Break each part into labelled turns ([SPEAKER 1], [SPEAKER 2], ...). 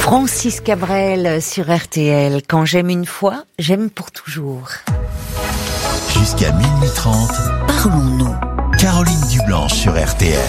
[SPEAKER 1] Francis Cabrel sur RTL. Quand j'aime une fois, j'aime pour toujours.
[SPEAKER 2] Jusqu'à minuit 30, parlons-nous. Caroline Dublanche sur RTL.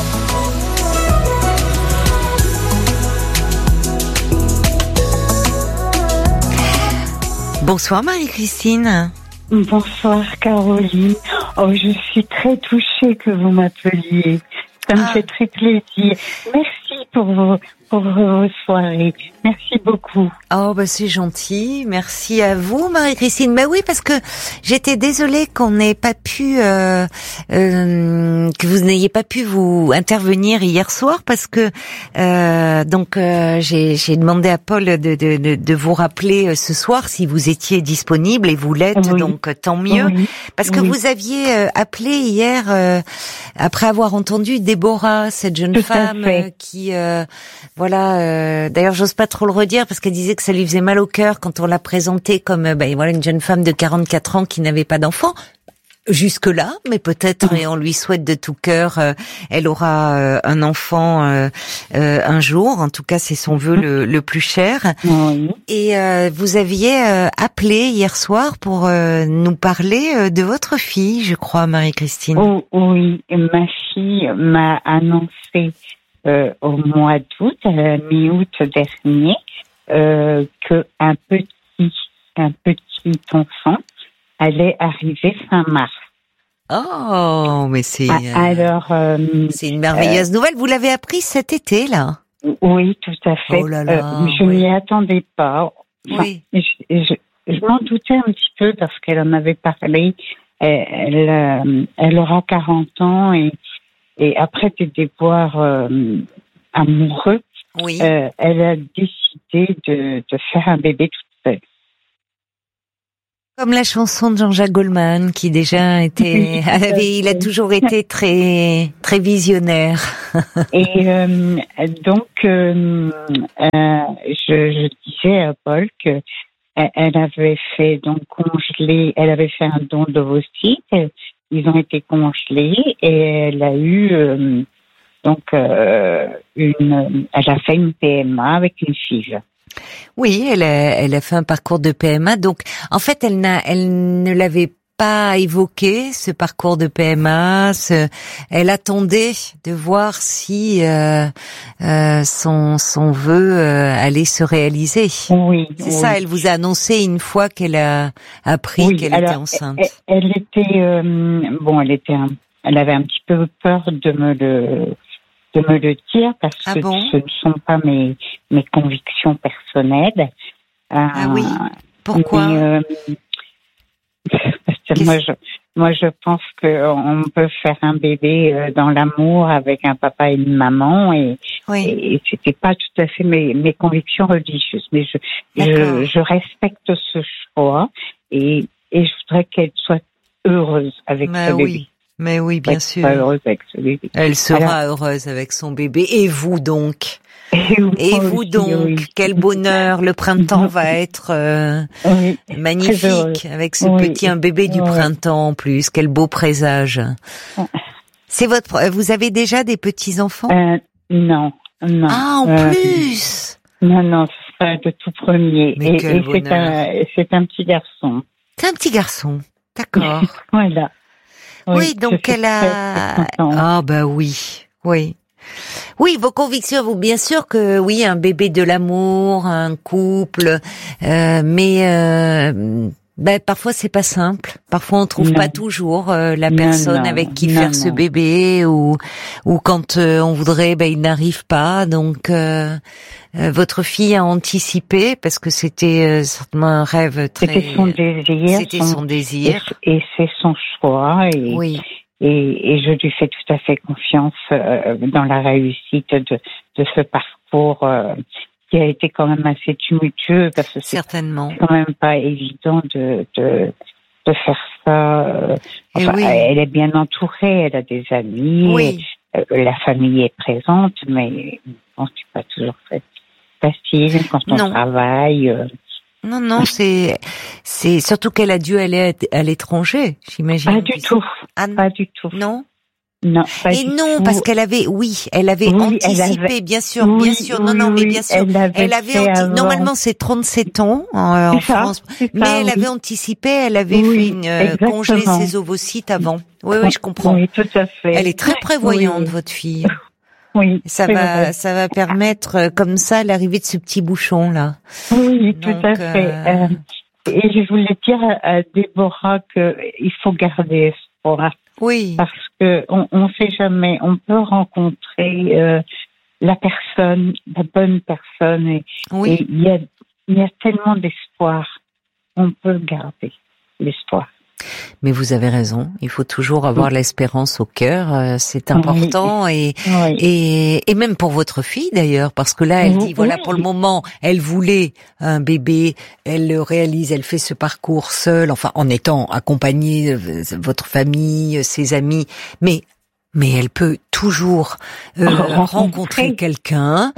[SPEAKER 1] Bonsoir Marie-Christine.
[SPEAKER 3] Bonsoir Caroline. Oh, je suis très touchée que vous m'appeliez. Ça me fait très plaisir. Merci pour vos soirées. Merci beaucoup.
[SPEAKER 1] Oh, bah, c'est gentil. Merci à vous, Marie-Christine. Bah oui, parce que j'étais désolée qu'on n'ait pas pu, que vous n'ayez pas pu vous intervenir hier soir parce que, j'ai demandé à Paul de vous rappeler ce soir si vous étiez disponible et vous l'êtes,
[SPEAKER 3] oui.
[SPEAKER 1] donc tant mieux.
[SPEAKER 3] Oui.
[SPEAKER 1] Parce que vous aviez appelé hier, après avoir entendu Déborah, cette jeune femme qui, d'ailleurs j'ose pas trop le redire parce qu'elle disait que ça lui faisait mal au cœur quand on l'a présentée comme une jeune femme de 44 ans qui n'avait pas d'enfant. Jusque-là, mais peut-être, et on lui souhaite de tout cœur, elle aura un enfant un jour. En tout cas, c'est son vœu le plus cher.
[SPEAKER 3] Oui.
[SPEAKER 1] Et vous aviez appelé hier soir pour nous parler de votre fille, je crois, Marie-Christine.
[SPEAKER 3] Oh, oui, ma fille m'a annoncé au mois d'août, mi-août dernier, que un petit enfant allait arriver fin mars.
[SPEAKER 1] Oh, mais c'est c'est une merveilleuse nouvelle. Vous l'avez appris cet été, là?
[SPEAKER 3] Oui, tout à fait.
[SPEAKER 1] Oh là là,
[SPEAKER 3] je m'y attendais pas. Enfin,
[SPEAKER 1] oui.
[SPEAKER 3] Je m'en doutais un petit peu parce qu'elle en avait parlé. Elle aura 40 ans et après des déboires amoureux,
[SPEAKER 1] Oui.
[SPEAKER 3] elle a décidé de faire un bébé toute seule.
[SPEAKER 1] Comme la chanson de Jean-Jacques Goldman, qui déjà était, il a toujours été très, très visionnaire.
[SPEAKER 3] Et donc, je disais à Paul que elle avait fait donc congeler, elle avait fait un don d'ovocytes, ils ont été congelés et elle a eu elle a fait une PMA avec une fille.
[SPEAKER 1] Oui, elle a fait un parcours de PMA. Donc, en fait, elle ne l'avait pas évoqué, ce parcours de PMA. Elle attendait de voir si son vœu allait se réaliser.
[SPEAKER 3] Oui.
[SPEAKER 1] C'est ça. Elle vous a annoncé une fois qu'elle a appris qu'elle était enceinte.
[SPEAKER 3] Elle avait un petit peu peur de me le dire parce que ce ne sont pas mes convictions personnelles.
[SPEAKER 1] Oui. Pourquoi?
[SPEAKER 3] Parce que moi je pense qu'on peut faire un bébé dans l'amour avec un papa et une maman et c'était pas tout à fait mes convictions religieuses, mais je respecte ce choix et je voudrais qu'elle soit heureuse avec ce bébé.
[SPEAKER 1] Mais oui, bien sûr. Elle sera heureuse avec son bébé. Et vous donc? Et vous donc? Oui. Quel bonheur! Le printemps va être magnifique avec ce un bébé du printemps en plus. Quel beau présage! C'est vous avez déjà des petits enfants?
[SPEAKER 3] Non.
[SPEAKER 1] Ah, en plus!
[SPEAKER 3] Non, ce sera le tout premier.
[SPEAKER 1] Mais quel bonheur!
[SPEAKER 3] C'est un petit garçon.
[SPEAKER 1] C'est un petit garçon. D'accord.
[SPEAKER 3] Voilà.
[SPEAKER 1] Oui, donc elle a... Ah bah oui. Oui, vos convictions, vous, bien sûr que oui, un bébé de l'amour, un couple, mais parfois c'est pas simple. Parfois on trouve pas toujours la personne avec qui faire ce bébé ou quand on voudrait, il n'arrive pas. Donc votre fille a anticipé parce que c'était certainement un rêve très.
[SPEAKER 3] C'était son désir.
[SPEAKER 1] C'était son désir.
[SPEAKER 3] Et c'est son choix.
[SPEAKER 1] Oui.
[SPEAKER 3] Et je lui fais tout à fait confiance dans la réussite de ce parcours qui a été quand même assez tumultueux parce que
[SPEAKER 1] certainement.
[SPEAKER 3] C'est quand même pas évident de faire ça. Elle est bien entourée, elle a des amis, la famille est présente, mais bon, c'est pas toujours facile quand on travaille.
[SPEAKER 1] Non, c'est surtout qu'elle a dû aller à l'étranger, j'imagine.
[SPEAKER 3] Pas du tout.
[SPEAKER 1] Pas du tout. Non?
[SPEAKER 3] Non, pas
[SPEAKER 1] et
[SPEAKER 3] du
[SPEAKER 1] non,
[SPEAKER 3] tout.
[SPEAKER 1] parce qu'elle avait, elle avait anticipé, bien sûr, mais bien sûr, elle avait normalement c'est 37 ans en France, mais elle avait anticipé, elle avait fait congeler ses ovocytes avant. Oui, je comprends.
[SPEAKER 3] Oui, tout à fait.
[SPEAKER 1] Elle est très prévoyante, votre fille.
[SPEAKER 3] Oui.
[SPEAKER 1] Ça va permettre comme ça l'arrivée de ce petit bouchon là.
[SPEAKER 3] Oui, tout à fait. Et je voulais dire à Déborah que il faut garder espoir.
[SPEAKER 1] Oui.
[SPEAKER 3] Parce que on sait jamais, on peut rencontrer la bonne personne, et il y a tellement d'espoir. On peut garder l'espoir.
[SPEAKER 1] Mais vous avez raison, il faut toujours avoir l'espérance au cœur, c'est important et même pour votre fille d'ailleurs, parce que là elle dit voilà pour le moment elle voulait un bébé, elle le réalise, elle fait ce parcours seule, enfin en étant accompagnée de votre famille, ses amis, mais elle peut toujours rencontrer quelqu'un,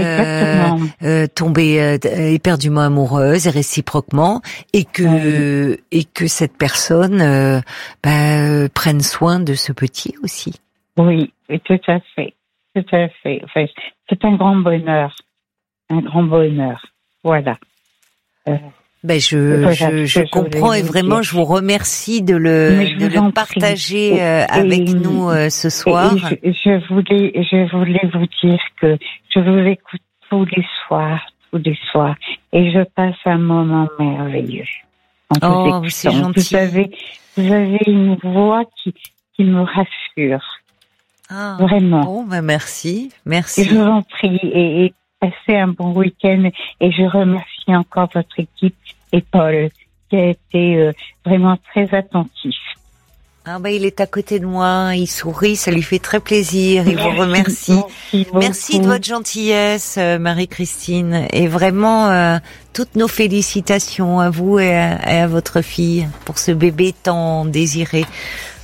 [SPEAKER 1] tomber éperdument amoureuse et réciproquement, et que cette personne prenne soin de ce petit aussi.
[SPEAKER 3] Oui, tout à fait. Enfin, c'est un grand bonheur, Voilà.
[SPEAKER 1] Je comprends et vraiment je vous remercie de le partager avec nous ce soir.
[SPEAKER 3] Et je voulais vous dire que je vous écoute tous les soirs et je passe un moment merveilleux.
[SPEAKER 1] C'est gentil.
[SPEAKER 3] Vous avez une voix qui me rassure. Vraiment.
[SPEAKER 1] Bon, merci.
[SPEAKER 3] Je vous en prie et passez un bon week-end et je remercie encore votre équipe et Paul qui a été vraiment très attentif.
[SPEAKER 1] Il est à côté de moi, il sourit, ça lui fait très plaisir, il vous remercie. Merci de votre gentillesse, Marie-Christine, et vraiment toutes nos félicitations à vous et à votre fille pour ce bébé tant désiré.